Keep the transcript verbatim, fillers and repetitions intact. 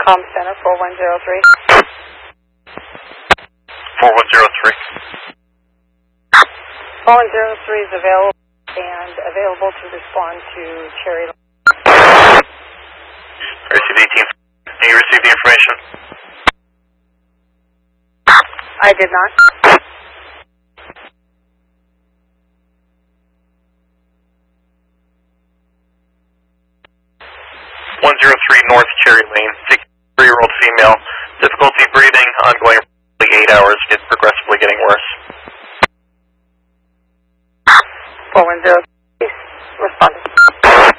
Com Center four one zero three. four one zero three. four one zero three is available and available to respond to Cherry. Received eighteen. Can you receive the information? I did not.